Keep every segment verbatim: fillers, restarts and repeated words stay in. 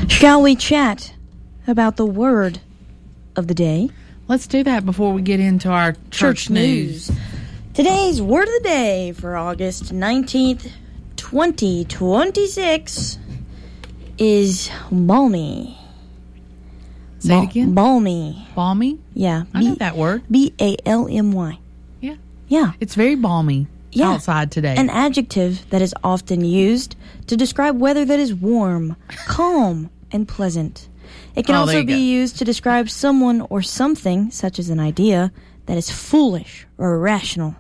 Shall we chat about the word of the day? Let's do that before we get into our church, Church news. news. Today's word of the day for August nineteenth, twenty twenty-six is balmy. Say it again. Balmy. Balmy? Yeah. I know that word. B A L M Y. Yeah. Yeah. It's very balmy Yeah. outside today. An adjective that is often used to describe weather that is warm, calm, and pleasant. It can Oh, there also you be go. used to describe someone or something, such as an idea, that is foolish or irrational.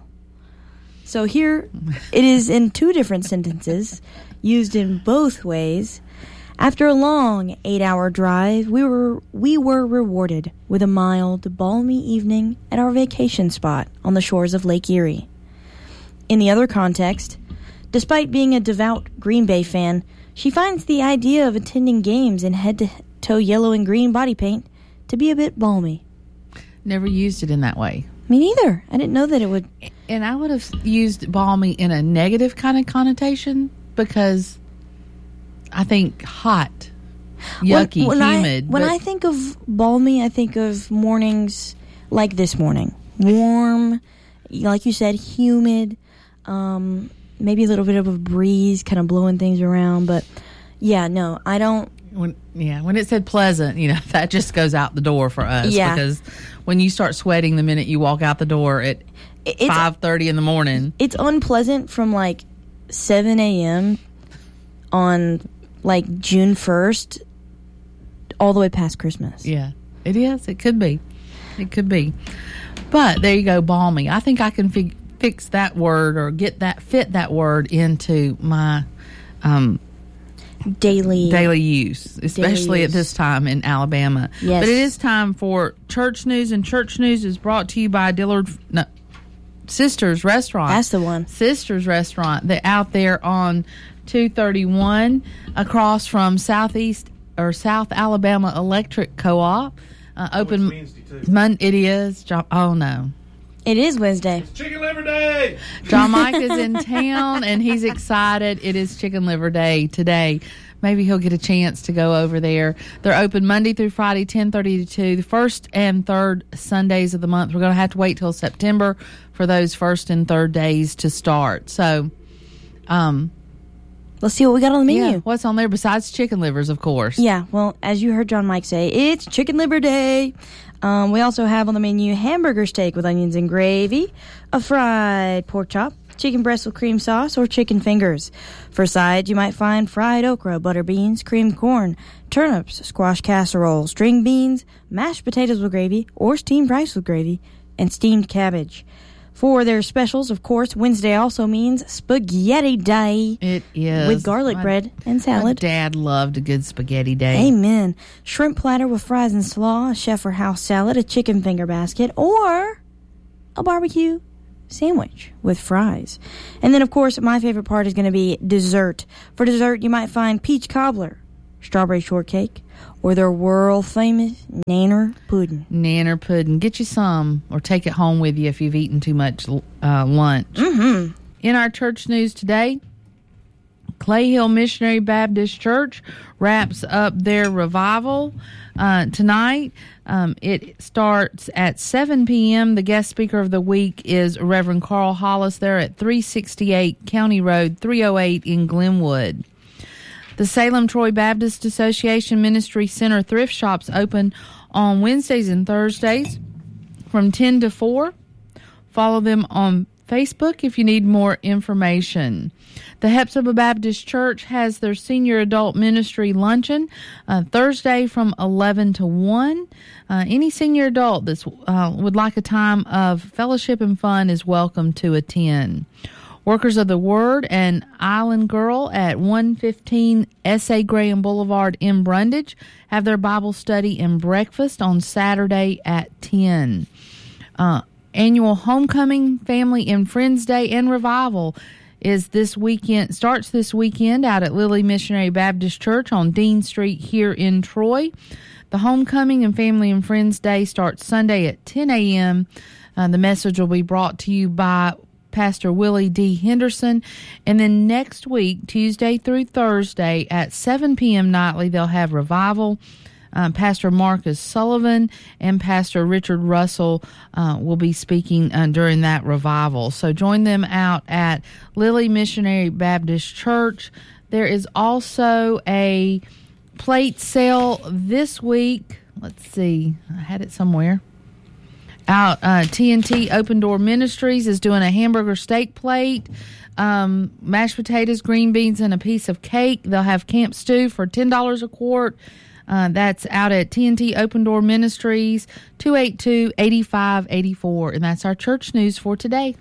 So here it is in two different sentences, used in both ways. After a long eight-hour drive, we were we were rewarded with a mild, balmy evening at our vacation spot on the shores of Lake Erie. In the other context, despite being a devout Green Bay fan, she finds the idea of attending games in head-to-toe yellow and green body paint to be a bit balmy. Never used it in that way. Me neither. I didn't know that it would... And I would have used balmy in a negative kind of connotation because I think hot, yucky, when, when humid. I, when but I think of balmy, I think of mornings like this morning. Warm, like you said, humid, um, maybe a little bit of a breeze kind of blowing things around. But, yeah, no, I don't... When, yeah, when it said pleasant, you know, that just goes out the door for us. Yeah. Because when you start sweating the minute you walk out the door at It's, five thirty in the morning. It's unpleasant from like seven a.m. on like June first all the way past Christmas. Yeah, it is. It could be. It could be. But there you go, balmy. I think I can fig- fix that word or get that, fit that word into my um, Daily. daily use, especially Daily at this use. time in Alabama. Yes. But it is time for church news, and church news is brought to you by Dillard no, Sisters Restaurant. That's the one. Sisters Restaurant. They're out there on two thirty-one across from Southeast or South Alabama Electric Co-op. Uh, open. Oh, it's Wednesday, too. Mon- it is. Jo- Oh no. It is Wednesday. Chicken liver day! John Mike is in town, and he's excited. It is Chicken Liver Day today. Maybe he'll get a chance to go over there. They're open Monday through Friday, ten thirty to two. The first and third Sundays of the month. We're going to have to wait till September for those first and third days to start. So, um, Let's see what we got on the menu. yeah, what's on there besides chicken livers, of course? Yeah, well, as you heard John Mike say, it's Chicken Liver Day. Um, we also have on the menu hamburger steak with onions and gravy, a fried pork chop, chicken breast with cream sauce, or chicken fingers. For sides, you might find fried okra, butter beans, creamed corn, turnips, squash casserole, string beans, mashed potatoes with gravy, or steamed rice with gravy, and steamed cabbage. For their specials, of course, Wednesday also means Spaghetti Day. It is. With garlic My- bread and My salad. dad loved a good spaghetti day. Amen. Shrimp platter with fries and slaw, a chef or house salad, a chicken finger basket, or a barbecue sandwich with fries. And then, of course, my favorite part is going to be dessert. For dessert, you might find peach cobbler, strawberry shortcake, or their world-famous nanner pudding. Nanner pudding. Get you some or take it home with you if you've eaten too much uh, lunch. Mm-hmm. In our church news today, Clay Hill Missionary Baptist Church wraps up their revival uh, tonight. Um, it starts at seven p.m. The guest speaker of the week is Reverend Carl Hollis there at three sixty-eight County Road, three oh eight in Glenwood. The Salem Troy Baptist Association Ministry Center thrift shops open on Wednesdays and Thursdays from ten to four. Follow them on Facebook if you need more information. The Hepzibah Baptist Church has their senior adult ministry luncheon uh, Thursday from eleven to one. Uh, any senior adult that uh, would like a time of fellowship and fun is welcome to attend. Workers of the Word and Island Girl at one fifteen S A Graham Boulevard in Brundage have their Bible study and breakfast on Saturday at ten. Uh, annual Homecoming, Family and Friends Day and Revival is this weekend, starts this weekend out at Lily Missionary Baptist Church on Dean Street here in Troy. The Homecoming and Family and Friends Day starts Sunday at ten a.m. Uh, the message will be brought to you by Pastor Willie D. Henderson. And then next week, Tuesday through Thursday at seven p.m. nightly, they'll have revival. Um, Pastor Marcus Sullivan and Pastor Richard Russell uh, will be speaking uh, during that revival. So join them out at Lily Missionary Baptist Church. There is also a plate sale this week. Let's see. I had it somewhere. Out uh, T N T Open Door Ministries is doing a hamburger steak plate, um, mashed potatoes, green beans, and a piece of cake. They'll have camp stew for ten dollars a quart. Uh, that's out at T N T Open Door Ministries, two eight two, eight five eight four. And that's our church news for today.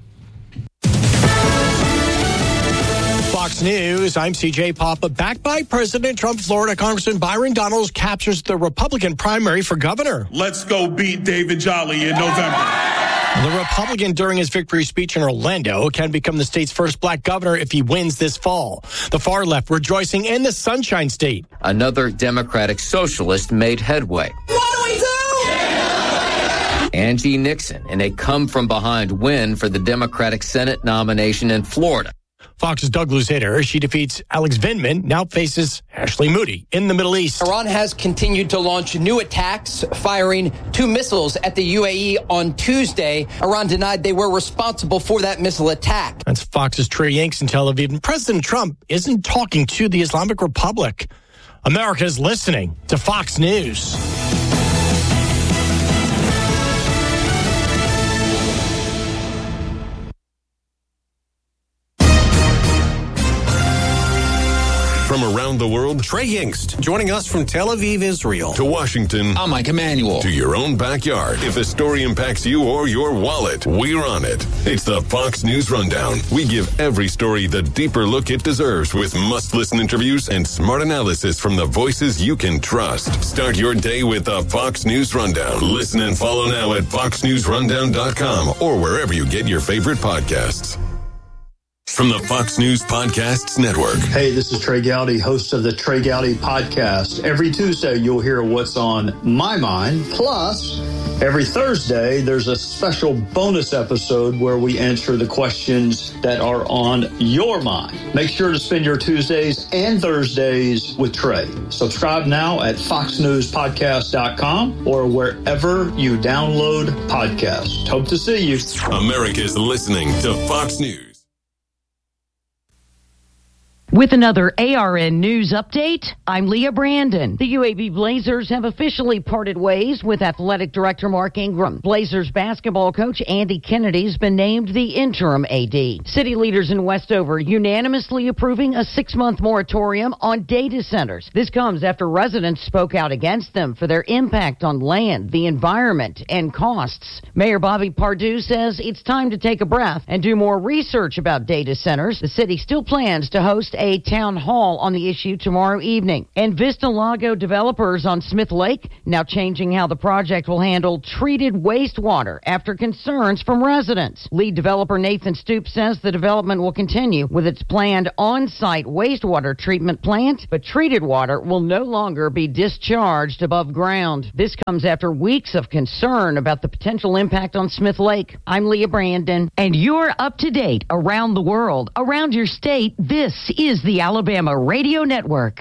Fox News, I'm C J Papa. Backed by President Trump, Florida Congressman Byron Donalds captures the Republican primary for governor. Let's go beat David Jolly in November. The Republican, during his victory speech in Orlando, can become the state's first black governor if he wins this fall. The far left rejoicing in the Sunshine State. Another Democratic socialist made headway. What do we do? Angie Nixon in a come-from-behind win for the Democratic Senate nomination in Florida. Fox's Doug Luzader, she defeats Alex Vindman, now faces Ashley Moody in the Middle East. Iran has continued to launch new attacks, firing two missiles at the U A E on Tuesday. Iran denied they were responsible for that missile attack. That's Fox's Trey Yanks in Tel Aviv. And President Trump isn't talking to the Islamic Republic. America is listening to Fox News. From around the world, Trey Yingst joining us from Tel Aviv, Israel. To Washington, I'm Mike Emanuel. To your own backyard. If the story impacts you or your wallet, we're on it. It's the Fox News Rundown. We give every story the deeper look it deserves with must-listen interviews and smart analysis from the voices you can trust. Start your day with the Fox News Rundown. Listen and follow now at fox news rundown dot com or wherever you get your favorite podcasts. From the Fox News Podcasts Network. Hey, this is Trey Gowdy, host of the Trey Gowdy Podcast. Every Tuesday, you'll hear what's on my mind. Plus, every Thursday, there's a special bonus episode where we answer the questions that are on your mind. Make sure to spend your Tuesdays and Thursdays with Trey. Subscribe now at fox news podcast dot com or wherever you download podcasts. Hope to see you. America's listening to Fox News. With another A R N News update, I'm Leah Brandon. The U A B Blazers have officially parted ways with athletic director Mark Ingram. Blazers basketball coach Andy Kennedy has been named the interim A D. City leaders in Westover unanimously approving a six-month moratorium on data centers. This comes after residents spoke out against them for their impact on land, the environment, and costs. Mayor Bobby Pardue says it's time to take a breath and do more research about data centers. The city still plans to host a town hall on the issue tomorrow evening. And Vista Lago developers on Smith Lake now changing how the project will handle treated wastewater after concerns from residents. Lead developer Nathan Stoops says the development will continue with its planned on-site wastewater treatment plant, but treated water will no longer be discharged above ground. This comes after weeks of concern about the potential impact on Smith Lake. I'm Leah Brandon, and you're up to date around the world, around your state. This is the Alabama Radio Network.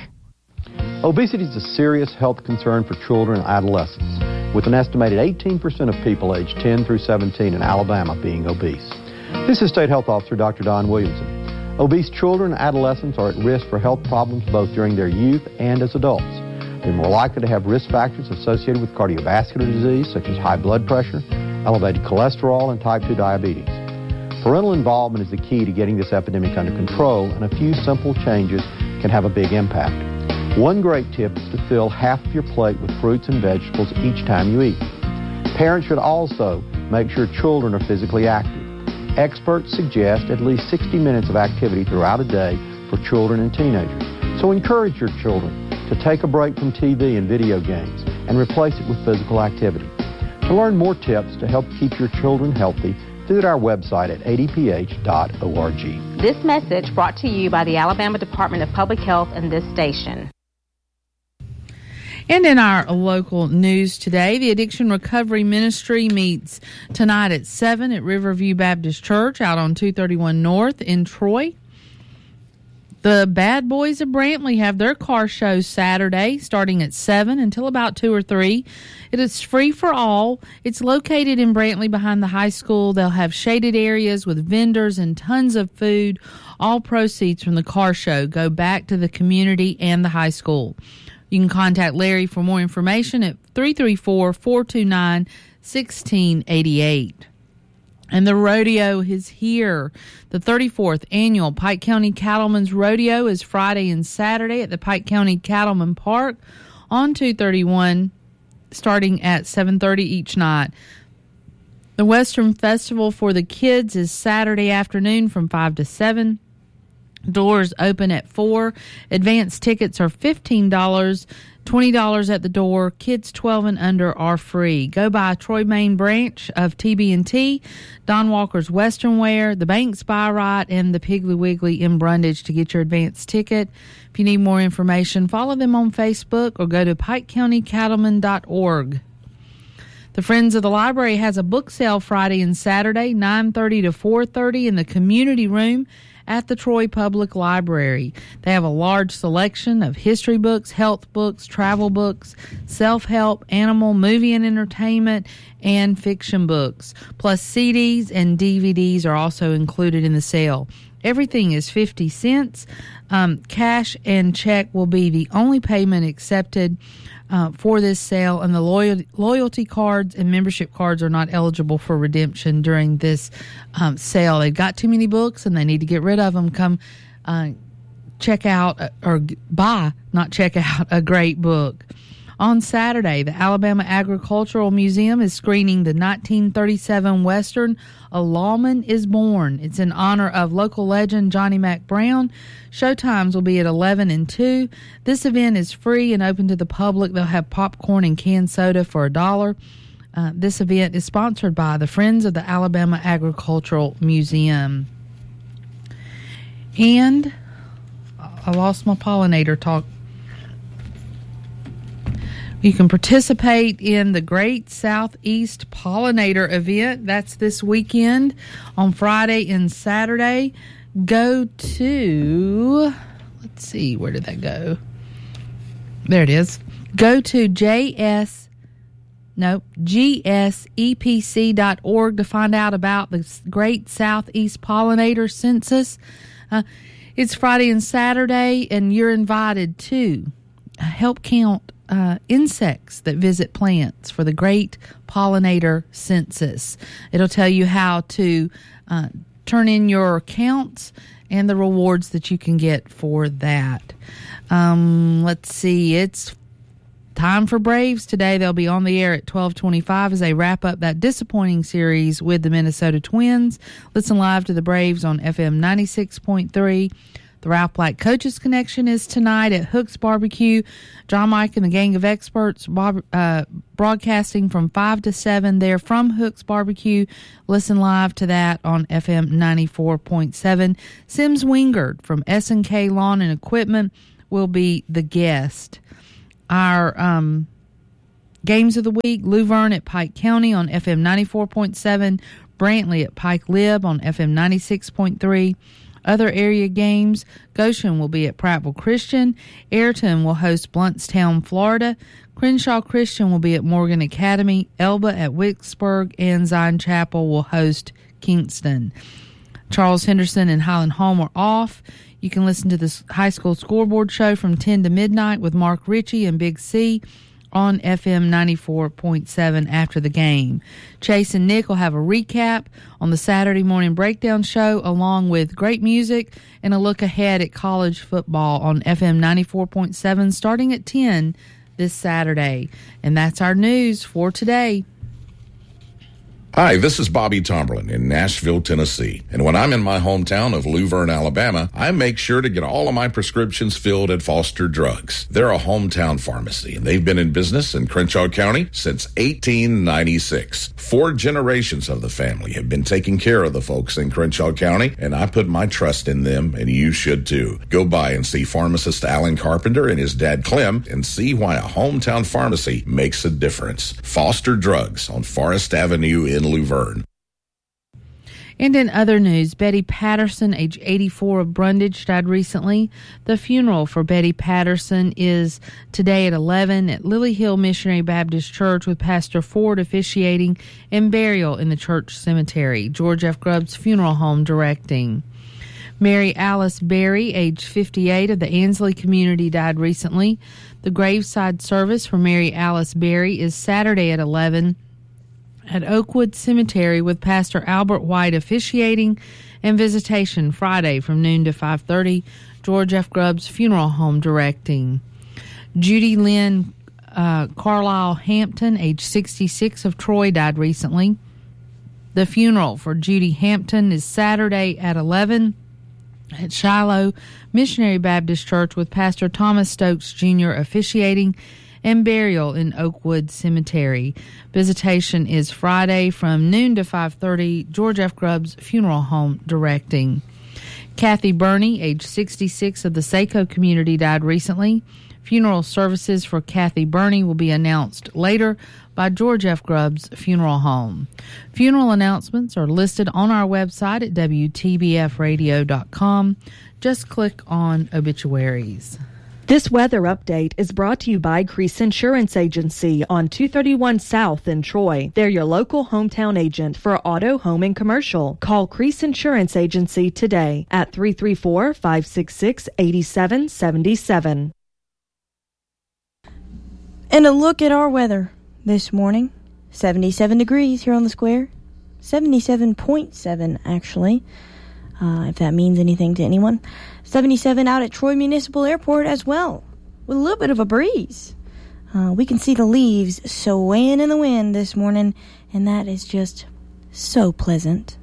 Obesity is a serious health concern for children and adolescents, with an estimated eighteen percent of people aged ten through seventeen in Alabama being obese. This is State Health Officer Doctor Don Williamson. Obese children and adolescents are at risk for health problems both during their youth and as adults. They're more likely to have risk factors associated with cardiovascular disease, such as high blood pressure, elevated cholesterol, and type two diabetes. Parental involvement is the key to getting this epidemic under control, and a few simple changes can have a big impact. One great tip is to fill half of your plate with fruits and vegetables each time you eat. Parents should also make sure children are physically active. Experts suggest at least sixty minutes of activity throughout a day for children and teenagers. So encourage your children to take a break from T V and video games and replace it with physical activity. To learn more tips to help keep your children healthy, visit our website at a d p h dot org. This message brought to you by the Alabama Department of Public Health and this station. And in our local news today, the Addiction Recovery Ministry meets tonight at seven at Riverview Baptist Church out on two thirty-one North in Troy. The Bad Boys of Brantley have their car show Saturday starting at seven until about two or three. It is free for all. It's located in Brantley behind the high school. They'll have shaded areas with vendors and tons of food. All proceeds from the car show go back to the community and the high school. You can contact Larry for more information at three three four, four two nine, one six eight eight. And the rodeo is here. The thirty-fourth Annual Pike County Cattlemen's Rodeo is Friday and Saturday at the Pike County Cattlemen Park on two thirty-one, starting at seven thirty each night. The Western Festival for the kids is Saturday afternoon from five to seven. Doors open at four. Advance tickets are fifteen dollars, twenty dollars at the door. Kids twelve and under are free. Go by Troy Main branch of T B and T, Don Walker's Western Wear, the Banks Buy Right, and the Piggly Wiggly in Brundage to get your advance ticket. If you need more information, follow them on Facebook or go to pike county cattlemen dot org. The Friends of the Library has a book sale Friday and Saturday, nine thirty to four thirty in the community room at the Troy Public Library. They have a large selection of history books, health books, travel books, self-help, animal, movie and entertainment, and fiction books. Plus C Ds and D V Ds are also included in the sale. Everything is fifty cents. Um, cash and check will be the only payment accepted uh, for this sale, and the loyalty, loyalty cards and membership cards are not eligible for redemption during this um, sale. They've got too many books and they need to get rid of them. Come uh, check out or buy, not check out, a great book. On Saturday, the Alabama Agricultural Museum is screening the nineteen thirty-seven Western A Lawman is Born. It's in honor of local legend Johnny Mac Brown. Showtimes will be at eleven and two. This event is free and open to the public. They'll have popcorn and canned soda for a dollar. Uh, this event is sponsored by the Friends of the Alabama Agricultural Museum. And I lost my pollinator talk. You can participate in the Great Southeast Pollinator event. That's this weekend on Friday and Saturday. Go to, let's see, where did that go? There it is. Go to J S, nope, G S E P C dot org to find out about the Great Southeast Pollinator Census. Uh, it's Friday and Saturday, and you're invited to help count Uh, insects that visit plants for the Great Pollinator Census. It'll tell you how to uh, turn in your counts and the rewards that you can get for that. Um, let's see, it's time for Braves today. They'll be on the air at twelve twenty-five as they wrap up that disappointing series with the Minnesota Twins. Listen live to the Braves on F M ninety-six point three. The Ralph Black Coaches Connection is tonight at Hook's Barbecue. John Mike and the gang of experts bob, uh, broadcasting from five to seven there from Hook's Barbecue. Listen live to that on F M ninety-four point seven. Sims Wingard from S and K Lawn and Equipment will be the guest. Our um, games of the week, Luverne at Pike County on F M ninety-four point seven. Brantley at Pike Lib on F M ninety-six point three. Other area games, Goshen will be at Prattville Christian. Ayrton will host Bluntstown, Florida. Crenshaw Christian will be at Morgan Academy. Elba at Wicksburg. And Zion Chapel will host Kingston. Charles Henderson and Highland Home are off. You can listen to the high school scoreboard show from ten to midnight with Mark Ritchie and Big C on F M ninety-four point seven after the game. Chase and Nick will have a recap on the Saturday morning breakdown show along with great music and a look ahead at college football on F M ninety-four point seven starting at ten this Saturday. And that's our news for today. Hi, this is Bobby Tomberlin in Nashville, Tennessee. And when I'm in my hometown of Luverne, Alabama, I make sure to get all of my prescriptions filled at Foster Drugs. They're a hometown pharmacy, and they've been in business in Crenshaw County since eighteen ninety-six. Four generations of the family have been taking care of the folks in Crenshaw County, and I put my trust in them, and you should too. Go by and see pharmacist Alan Carpenter and his dad Clem and see why a hometown pharmacy makes a difference. Foster Drugs on Forest Avenue in Luverne. And in other news, Betty Patterson, age eighty-four, of Brundage, died recently. The funeral for Betty Patterson is today at eleven at Lily Hill Missionary Baptist Church, with Pastor Ford officiating and burial in the church cemetery. George F. Grubbs Funeral Home directing. Mary Alice Berry, age fifty-eight, of the Ansley community, died recently. The graveside service for Mary Alice Berry is Saturday at eleven at Oakwood Cemetery, with Pastor Albert White officiating, and visitation Friday from noon to five thirty. George F. Grubbs Funeral Home directing. Judy Lynn uh, Carlisle Hampton, age sixty-six, of Troy, died recently. The funeral for Judy Hampton is Saturday at eleven at Shiloh Missionary Baptist Church, with Pastor Thomas Stokes Junior officiating, and burial in Oakwood Cemetery. Visitation is Friday from noon to five thirty. George F. Grubbs Funeral Home directing. Kathy Burney, age sixty-six, of the Saco community, died recently. Funeral services for Kathy Burney will be announced later by George F. Grubbs Funeral Home. Funeral announcements are listed on our website at W T B F radio dot com. Just click on obituaries. This weather update is brought to you by Crease Insurance Agency on two thirty-one South in Troy. They're your local hometown agent for auto, home, and commercial. Call Crease Insurance Agency today at three three four, five six six, eight seven seven seven. And a look at our weather this morning. seventy-seven degrees here on the square. seventy-seven point seven, actually, uh, if that means anything to anyone. seventy-seven out at Troy Municipal Airport as well, with a little bit of a breeze. Uh, we can see the leaves swaying in the wind this morning, and that is just so pleasant.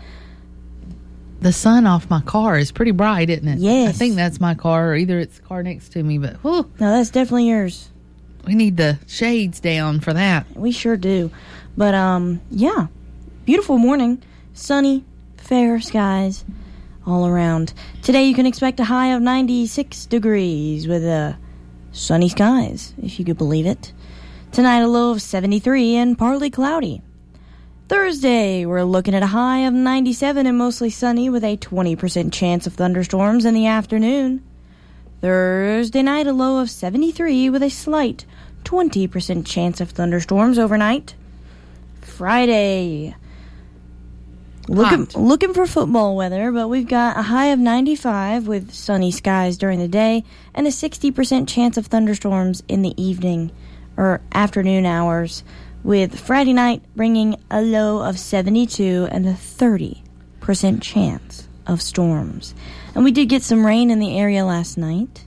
The sun off my car is pretty bright, isn't it? Yes. I think that's my car, or either it's the car next to me, but whew, No, that's definitely yours. we need the shades down for that. We sure do. But, um, yeah, beautiful morning. Sunny, fair skies all around. Today you can expect a high of ninety-six degrees with uh, sunny skies, if you could believe it. Tonight a low of seventy-three and partly cloudy. Thursday we're looking at a high of ninety-seven and mostly sunny with a twenty percent chance of thunderstorms in the afternoon. Thursday night a low of seventy-three with a slight twenty percent chance of thunderstorms overnight. Friday, Looking, looking for football weather, but we've got a high of ninety-five with sunny skies during the day and a sixty percent chance of thunderstorms in the evening or afternoon hours, with Friday night bringing a low of seventy-two and a thirty percent chance of storms. And we did get some rain in the area last night.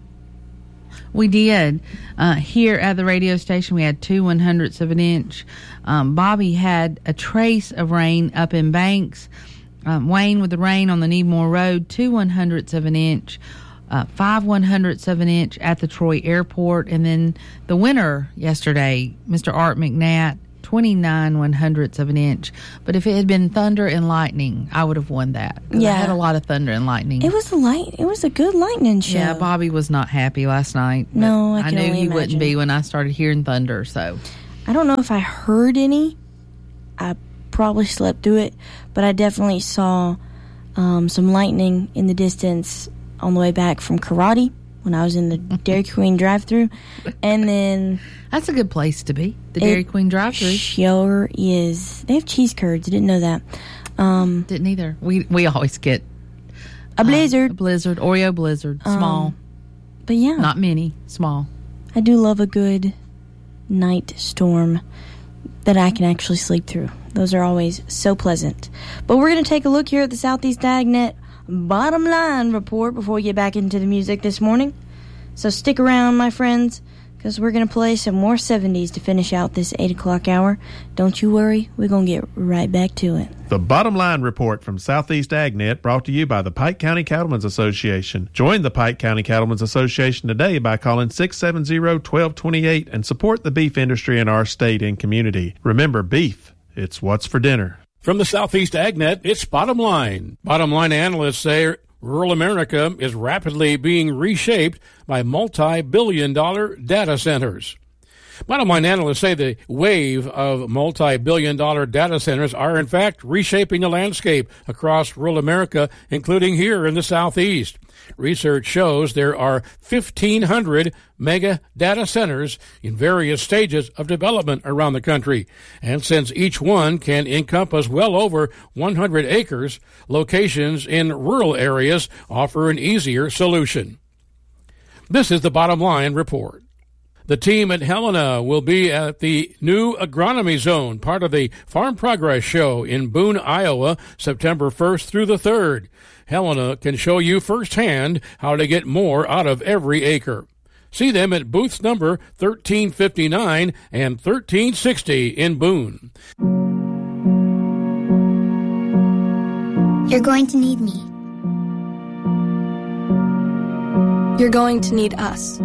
We did. Uh, here at the radio station, we had two one hundredths of an inch. Um, Bobby had a trace of rain up in Banks. Um, Wayne with the rain on the Needmore Road, two one hundredths of an inch. Uh, five one hundredths of an inch at the Troy Airport. And then the winner yesterday, Mister Art McNatt, twenty-nine one hundredths of an inch. But if it had been thunder and lightning, I would have won that. Yeah. I had a lot of thunder and lightning. It was a light. It was a good lightning show. Yeah, Bobby was not happy last night. No, I can I knew only he imagine. wouldn't be when I started hearing thunder. So I don't know if I heard any. I probably slept through it, but I definitely saw um, some lightning in the distance on the way back from karate when I was in the Dairy Queen drive-thru, and then that's a good place to be. The Dairy Queen drive-thru sure is. They have cheese curds. I didn't know that. Um, didn't either. We we always get a blizzard, uh, a blizzard, Oreo blizzard, small, um, but yeah, not many, small. I do love a good night storm that I can actually sleep through. Those are always so pleasant. But we're going to take a look here at the Southeast AgNet bottom line report before we get back into the music this morning. So stick around, my friends. because we're going to play some more seventies to finish out this eight o'clock hour. Don't you worry, we're going to get right back to it. The Bottom Line Report from Southeast AgNet, brought to you by the Pike County Cattlemen's Association. Join the Pike County Cattlemen's Association today by calling six seven zero, one two two eight and support the beef industry in our state and community. Remember, beef, it's what's for dinner. From the Southeast AgNet, it's Bottom Line. Bottom Line analysts say rural America is rapidly being reshaped by multi-billion dollar data centers. Bottom line analysts say the wave of multi-billion dollar data centers are in fact reshaping the landscape across rural America, including here in the Southeast. Research shows there are fifteen hundred mega data centers in various stages of development around the country. And since each one can encompass well over one hundred acres, locations in rural areas offer an easier solution. This is the Bottom Line Report. The team at Helena will be at the new Agronomy Zone, part of the Farm Progress Show in Boone, Iowa, September first through the third. Helena can show you firsthand how to get more out of every acre. See them at booths number thirteen fifty-nine and thirteen sixty in Boone. You're going to need me. You're going to need us.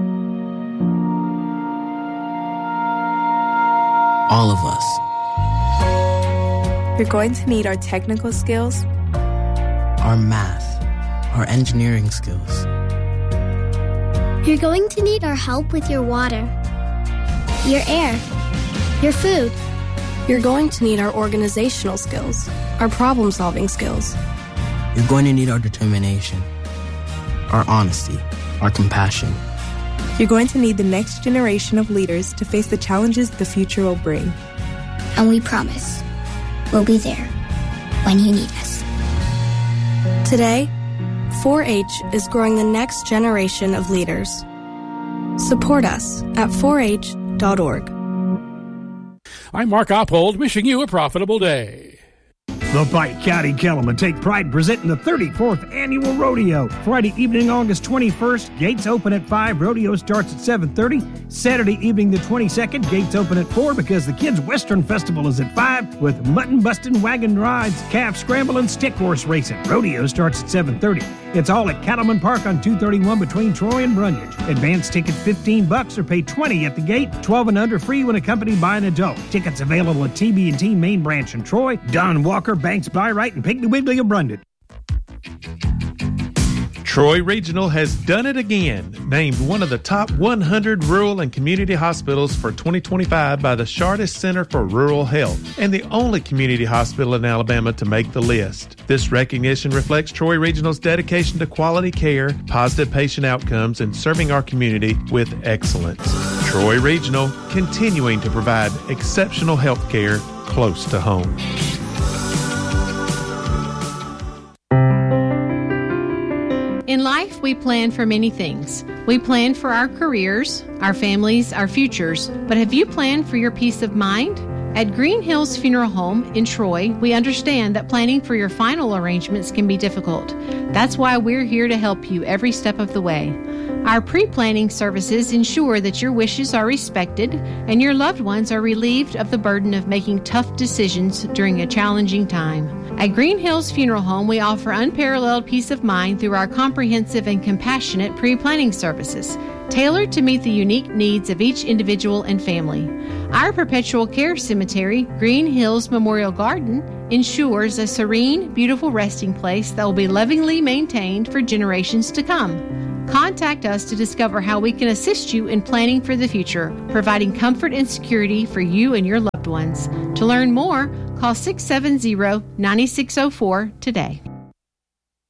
All of us. You're going to need our technical skills, our math, our engineering skills. You're going to need our help with your water, your air, your food. You're going to need our organizational skills, our problem-solving skills. You're going to need our determination, our honesty, our compassion. You're going to need the next generation of leaders to face the challenges the future will bring. And we promise, we'll be there when you need us. Today, four H is growing the next generation of leaders. Support us at four H dot org. I'm Mark Oppold, wishing you a profitable day. The Pike County Cattlemen take pride in presenting the thirty-fourth Annual Rodeo. Friday evening, August twenty-first, gates open at five, rodeo starts at seven thirty. Saturday evening, the twenty-second, gates open at four because the Kids Western Festival is at five with mutton busting, wagon rides, calf scramble, and stick horse racing. Rodeo starts at seven thirty. It's all at Cattleman Park on two thirty-one between Troy and Brundage. Advance ticket fifteen bucks or pay twenty at the gate. twelve and under free when accompanied by an adult. Tickets available at T B and T Main Branch in Troy, Don Walker, Banks Byright, and Piggly Wiggly of Brundage. Troy Regional has done it again. Named one of the top one hundred rural and community hospitals for twenty twenty-five by the Chartis Center for Rural Health, and the only community hospital in Alabama to make the list. This recognition reflects Troy Regional's dedication to quality care, positive patient outcomes, and serving our community with excellence. Troy Regional, continuing to provide exceptional health care close to home. In life, we plan for many things. We plan for our careers, our families, our futures. But have you planned for your peace of mind? At Green Hills Funeral Home in Troy, we understand that planning for your final arrangements can be difficult. That's why we're here to help you every step of the way. Our pre-planning services ensure that your wishes are respected and your loved ones are relieved of the burden of making tough decisions during a challenging time. At Green Hills Funeral Home, we offer unparalleled peace of mind through our comprehensive and compassionate pre-planning services, tailored to meet the unique needs of each individual and family. Our perpetual care cemetery, Green Hills Memorial Garden, ensures a serene, beautiful resting place that will be lovingly maintained for generations to come. Contact us to discover how we can assist you in planning for the future, providing comfort and security for you and your loved ones. To learn more, call six seven zero, nine six zero four today.